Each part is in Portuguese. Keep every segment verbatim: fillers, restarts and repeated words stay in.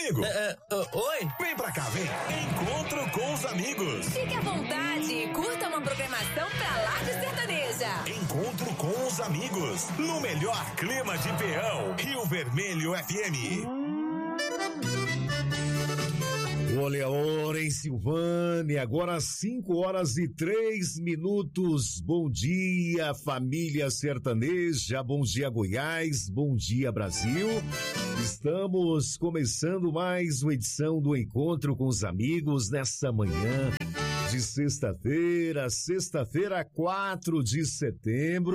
amigo. Uh, uh, oi? Vem pra cá, vem. Encontro com os amigos. Fique à vontade e curta uma programação pra lá de sertaneja. Encontro com os amigos. No melhor clima de peão. Rio Vermelho F M. Olha a hora em Silvânia, agora cinco horas e três minutos. Bom dia, família sertaneja, bom dia Goiás, bom dia Brasil. Estamos começando mais uma edição do Encontro com os Amigos nessa manhã de sexta-feira, sexta-feira, quatro de setembro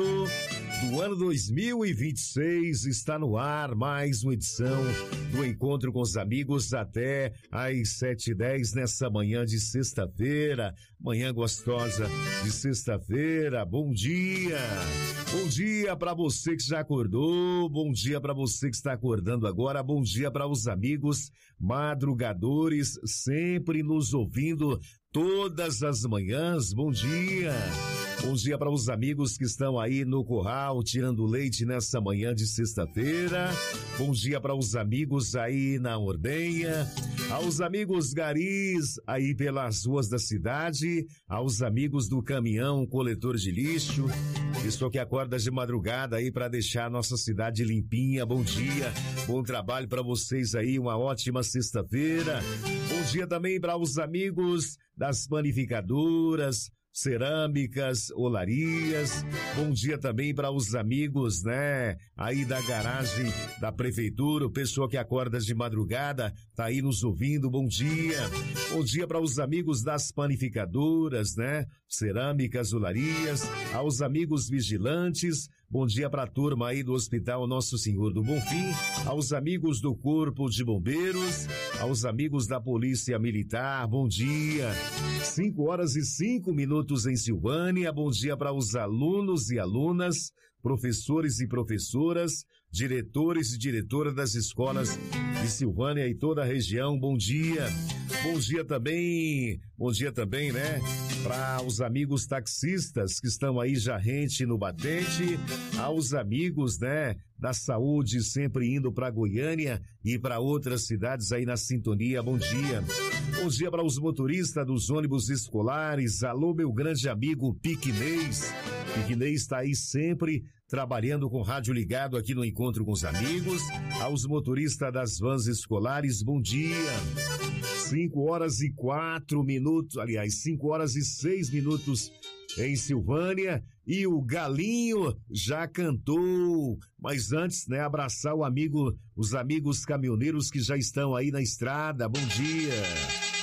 do ano dois mil e vinte e seis. Está no ar mais uma edição do Encontro com os Amigos até às sete e dez nessa manhã de sexta-feira, manhã gostosa de sexta-feira. Bom dia! Bom dia para você que já acordou, bom dia para você que está acordando agora, bom dia para os amigos madrugadores, sempre nos ouvindo todas as manhãs. Bom dia! Bom dia para os amigos que estão aí no curral tirando leite nessa manhã de sexta-feira. Bom dia para os amigos aí na ordenha, aos amigos garis aí pelas ruas da cidade, aos amigos do caminhão coletor de lixo, pessoal que acorda de madrugada aí para deixar a nossa cidade limpinha. Bom dia, bom trabalho para vocês aí, uma ótima sexta-feira. Bom dia também para os amigos das panificadoras, cerâmicas, olarias. Bom dia também para os amigos, né, aí da garagem da prefeitura, o pessoal que acorda de madrugada, tá aí nos ouvindo. Bom dia. Bom dia para os amigos das panificadoras, né, cerâmicas, olarias, aos amigos vigilantes. Bom dia para a turma aí do Hospital Nosso Senhor do Bonfim, aos amigos do Corpo de Bombeiros, aos amigos da Polícia Militar. Bom dia. Cinco horas e cinco minutos em Silvânia. Bom dia para os alunos e alunas, professores e professoras, diretores e diretoras das escolas de Silvânia e toda a região. Bom dia. Bom dia também, bom dia também, né, para os amigos taxistas que estão aí já rente no batente, aos amigos, né, da saúde sempre indo para Goiânia e para outras cidades aí na sintonia. Bom dia. Bom dia para os motoristas dos ônibus escolares. Alô, meu grande amigo Piquinês. Piquinês está aí sempre trabalhando com rádio ligado aqui no Encontro com os Amigos. Aos motoristas das vans escolares, bom dia. Cinco horas e quatro minutos, aliás, cinco horas e seis minutos em Silvânia, e o Galinho já cantou. Mas antes, né, abraçar o amigo, os amigos caminhoneiros que já estão aí na estrada. Bom dia.